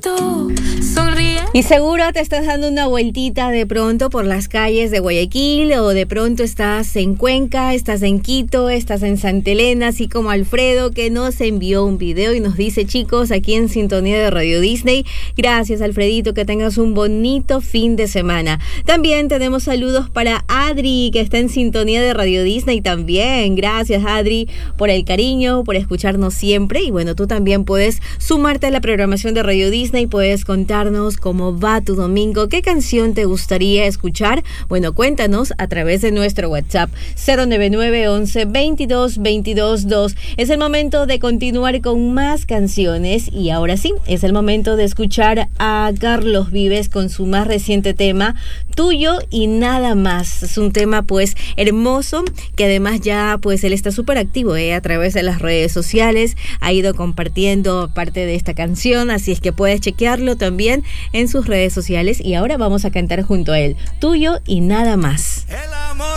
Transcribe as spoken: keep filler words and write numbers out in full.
tú, sonríe. Y seguro te estás dando una vueltita de pronto por las calles de Guayaquil, o de pronto estás en Cuenca, estás en Quito, estás en Santa Elena, así como Alfredo, que nos envió un video y nos dice: chicos, aquí en sintonía de Radio Disney. Gracias, Alfredito, que tengas un bonito fin de semana. También tenemos saludos para Adri, que está en sintonía de Radio Disney también. Gracias, Adri, por el cariño, por escucharnos siempre. Y bueno, tú también puedes sumarte a la programación de Radio Disney, puedes contarnos cómo va tu domingo, qué canción te gustaría escuchar. Bueno, cuéntanos a través de nuestro WhatsApp cero nueve nueve once veintidós veintidós dos. Es el momento de continuar con más canciones, y ahora sí, es el momento de escuchar a Carlos Vives con su más reciente tema, Tuyo y Nada Más. Es un tema pues hermoso, que además ya pues él está súper activo eh, a través de las redes sociales, ha ido compartiendo parte de esta canción, así es que puedes chequearlo también en sus redes sociales. Y ahora vamos a cantar junto a él, Tuyo y Nada Más.